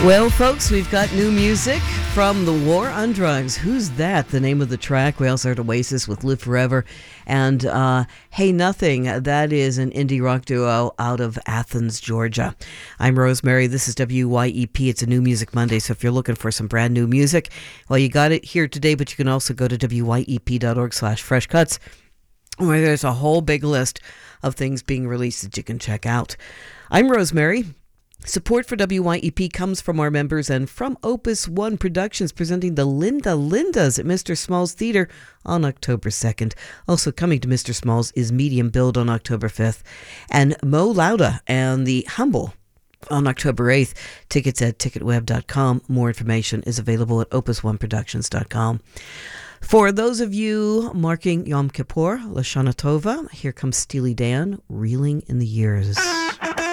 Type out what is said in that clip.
Well, folks, we've got new music from The War on Drugs. Who's that? The name of the track. We also heard Oasis with Live Forever. And Hey Nothing, that is an indie rock duo out of Athens, Georgia. I'm Rosemary. This is WYEP. It's a New Music Monday. So if you're looking for some brand new music, well, you got it here today, but you can also go to wyep.org/freshcuts, where there's a whole big list of things being released that you can check out. I'm Rosemary. Support for WYEP comes from our members and from Opus One Productions, presenting the Linda Lindas at Mr. Small's Theatre on October 2nd. Also coming to Mr. Small's is Medium Build on October 5th, and Mo Lauda and the Humble on October 8th. Tickets at ticketweb.com. More information is available at opusoneproductions.com. For those of you marking Yom Kippur, Lashana Tova, here comes Steely Dan, Reeling in the Years.